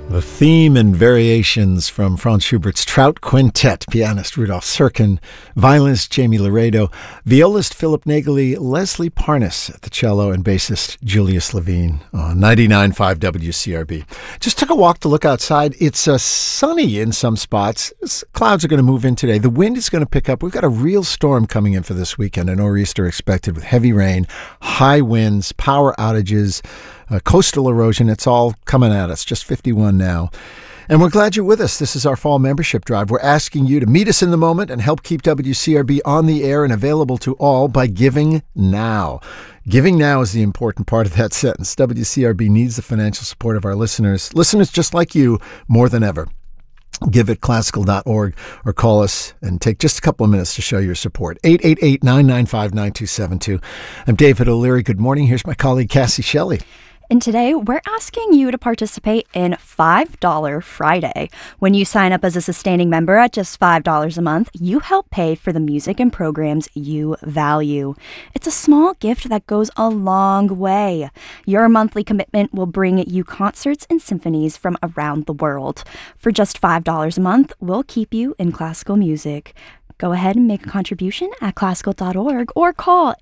The theme and variations from Franz Schubert's Trout Quintet, pianist Rudolf Serkin, violinist Jamie Laredo, violist Philip Nagely, Leslie Parnas at the cello, and bassist Julius Levine on 99.5 WCRB. Just took a walk to look outside. It's sunny in some spots. Clouds are going to move in today. The wind is going to pick up. We've got a real storm coming in for this weekend, a nor'easter expected with heavy rain, high winds, power outages, coastal erosion. It's all coming at us. Just 51 now. And we're glad you're with us. This is our fall membership drive. We're asking you to meet us in the moment and help keep WCRB on the air and available to all by giving now. Giving now is the important part of that sentence. WCRB needs the financial support of our listeners just like you, more than ever. Give at classical.org or call us and take just a couple of minutes to show your support. 888-995-9272. I'm David O'Leary. Good morning. Here's my colleague Cassie Shelley. And today, we're asking you to participate in $5 Friday. When you sign up as a sustaining member at just $5 a month, you help pay for the music and programs you value. It's a small gift that goes a long way. Your monthly commitment will bring you concerts and symphonies from around the world. For just $5 a month, we'll keep you in classical music. Go ahead and make a contribution at classical.org or call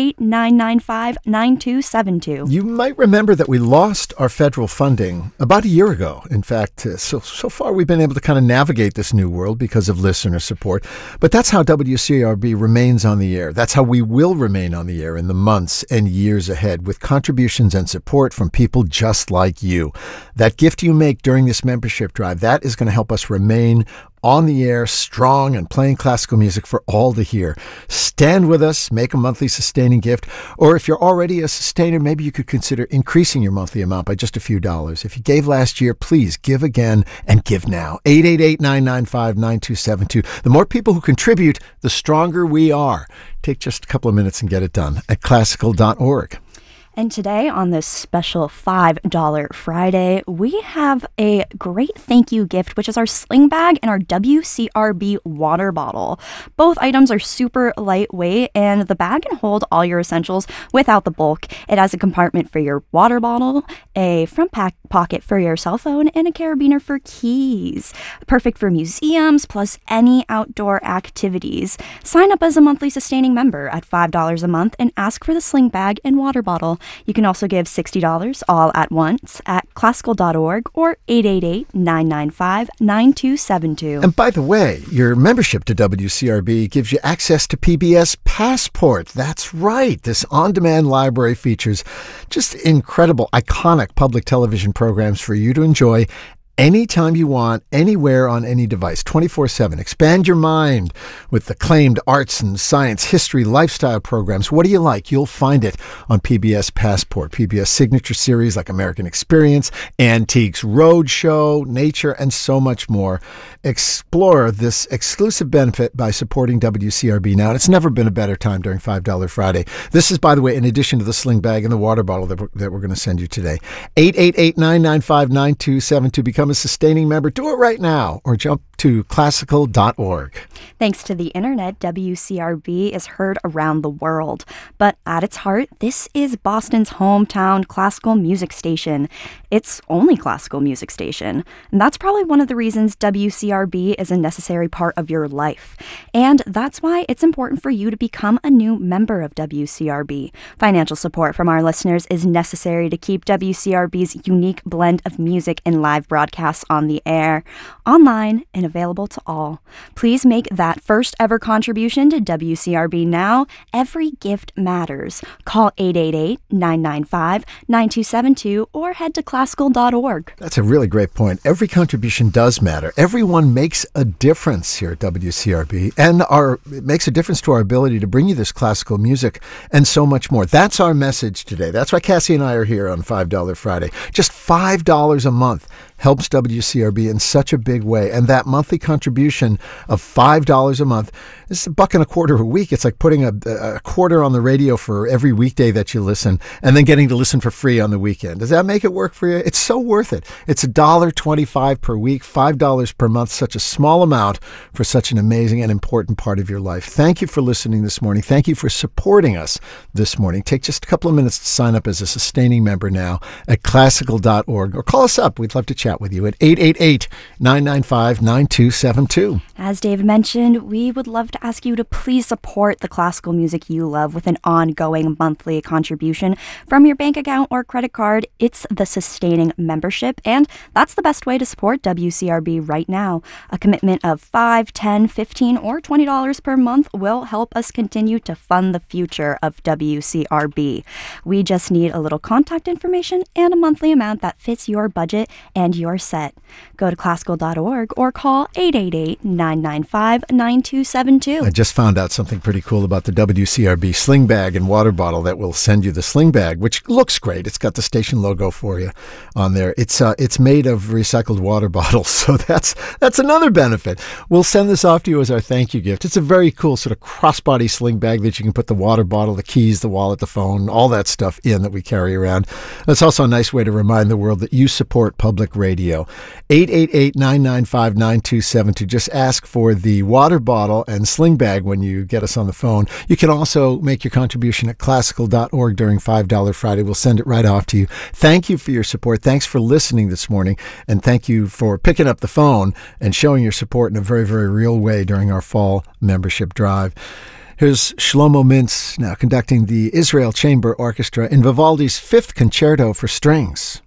888-995-9272. You might remember that we lost our federal funding about a year ago. In fact, so far we've been able to kind of navigate this new world because of listener support. But that's how WCRB remains on the air. That's how we will remain on the air in the months and years ahead, with contributions and support from people just like you. That gift you make during this membership drive, that is going to help us remain on the air, strong and playing classical music for all to hear. Stand with us, make a monthly sustaining gift, or if you're already a sustainer, maybe you could consider increasing your monthly amount by just a few dollars. If you gave last year, please give again and give now. 888-995-9272. The more people who contribute, the stronger we are. Take just a couple of minutes and get it done at classical.org. And today, on this special $5 Friday, we have a great thank you gift, which is our sling bag and our WCRB water bottle. Both items are super lightweight, and the bag can hold all your essentials without the bulk. It has a compartment for your water bottle, a front pocket for your cell phone, and a carabiner for keys. Perfect for museums, plus any outdoor activities. Sign up as a monthly sustaining member at $5 a month and ask for the sling bag and water bottle. You can also give $60 all at once at classical.org or 888-995-9272. And by the way, your membership to WCRB gives you access to PBS Passport. That's right. This on-demand library features just incredible, iconic public television programs for you to enjoy anytime you want, anywhere on any device, 24/7. Expand your mind with acclaimed arts and science, history, lifestyle programs. What do you like? You'll find it on PBS Passport. PBS signature series like American Experience, Antiques Roadshow, Nature, and so much more. Explore this exclusive benefit by supporting WCRB now. And it's never been a better time during $5 Friday. This is, by the way, in addition to the sling bag and the water bottle that we're going to send you today. 888-995-9272. Become a sustaining member. Do it right now or jump to classical.org. Thanks to the internet, WCRB is heard around the world. But at its heart, this is Boston's hometown classical music station. It's only classical music station. And that's probably one of the reasons WCRB is a necessary part of your life. And that's why it's important for you to become a new member of WCRB. Financial support from our listeners is necessary to keep WCRB's unique blend of music and live broadcasts on the air, online, and available to all. Please make that first ever contribution to WCRB now. Every gift matters. Call 888-995-9272 or head to classical.org. That's a really great point. Every contribution does matter. Everyone makes a difference here at WCRB, and it makes a difference to our ability to bring you this classical music and so much more. That's our message today. That's why Cassie and I are here on $5 Friday. Just $5 a month helps WCRB in such a big way, and that money monthly contribution of $5 a month. It's $1.25 a week. It's like putting a quarter on the radio for every weekday that you listen and then getting to listen for free on the weekend. Does that make it work for you? It's so worth it. It's $1.25 per week, $5 per month, such a small amount for such an amazing and important part of your life. Thank you for listening this morning. Thank you for supporting us this morning. Take just a couple of minutes to sign up as a sustaining member now at classical.org or call us up. We'd love to chat with you at 888-995-9272. As Dave mentioned, we would love to ask you to please support the classical music you love with an ongoing monthly contribution from your bank account or credit card. It's the sustaining membership, and that's the best way to support WCRB right now. A commitment of $5, $10, $15, or $20 per month will help us continue to fund the future of WCRB. We just need a little contact information and a monthly amount that fits your budget, and you're set. Go to classical.org or call 888-995-9272. I just found out something pretty cool about the WCRB sling bag and water bottle that will send you the sling bag, which looks great. It's got the station logo for you on there. It's made of recycled water bottles, so that's another benefit. We'll send this off to you as our thank you gift. It's a very cool sort of crossbody sling bag that you can put the water bottle, the keys, the wallet, the phone, all that stuff in that we carry around. It's also a nice way to remind the world that you support public radio. 888-995-9272. Just ask for the water bottle and sling bag when you get us on the phone. You can also make your contribution at classical.org during $5 Friday. We'll send it right off to you. Thank you for your support. Thanks for listening this morning. And thank you for picking up the phone and showing your support in a very, very real way during our fall membership drive. Here's Shlomo Mintz now conducting the Israel Chamber Orchestra in Vivaldi's Fifth Concerto for Strings.